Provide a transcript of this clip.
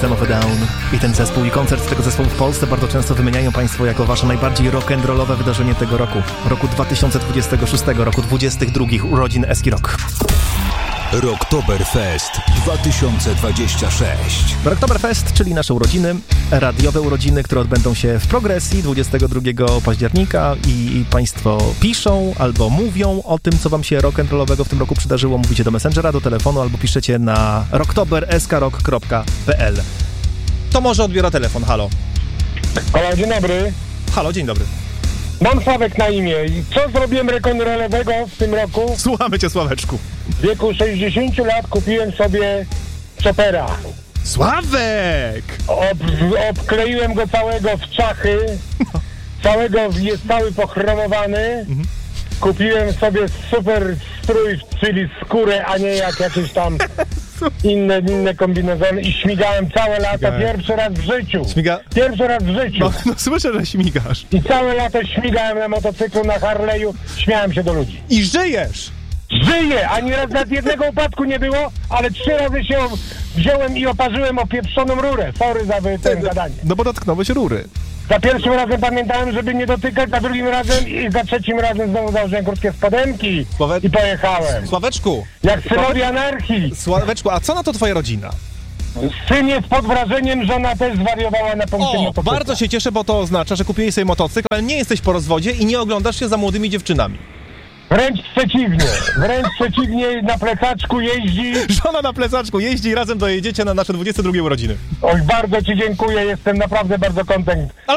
System of a Down i ten zespół i koncert tego zespołu w Polsce bardzo często wymieniają Państwo jako wasze najbardziej rock'n'rollowe wydarzenie tego roku 2026, roku 22 urodzin Eski Rock. Rocktoberfest 2026. Rocktoberfest, czyli nasze urodziny, radiowe urodziny, które odbędą się w Progresji 22 października i Państwo piszą albo mówią o tym, co Wam się rock'n'rollowego w tym roku przydarzyło. Mówicie do Messengera, do telefonu albo piszecie na rocktober@skrok.pl. To może odbiera telefon, halo. Halo, dzień dobry. Halo, dzień dobry. Mam Sławek na imię. I co zrobiłem rock'n'rollowego w tym roku? Słuchamy Cię, Sławeczku. W wieku 60 lat kupiłem sobie Chopera. Sławek! Obkleiłem go całego w czachy. Jest cały pochromowany. Kupiłem sobie super strój, czyli skórę, a nie jak jakieś tam inne kombinezony i śmigałem całe lata, pierwszy raz w życiu. Pierwszy raz w życiu. No słyszę, że śmigasz. I całe lato śmigałem na motocyklu, na Harley'u, śmiałem się do ludzi. I żyjesz! Żyję! Ani raz nawet jednego upadku nie było, ale 3 razy się wziąłem i oparzyłem o pieprzoną rurę. Sorry za ten gadanie. No bo dotknąłeś rury. Za pierwszym razem pamiętałem, żeby nie dotykać, za drugim razem i za trzecim razem znowu założyłem krótkie spodenki i pojechałem. Sławeczku! Jak synowi anarchii. Sławeczku, a co na to twoja rodzina? Syn jest pod wrażeniem, żona też zwariowała na punkcie motocykla. Bardzo się cieszę, bo to oznacza, że kupiłeś sobie motocykl, ale nie jesteś po rozwodzie i nie oglądasz się za młodymi dziewczynami. Wręcz przeciwnie, na plecaczku jeździ. Żona na plecaczku jeździ i razem dojedziecie na nasze 22 urodziny. Oj, bardzo Ci dziękuję, jestem naprawdę bardzo kontent.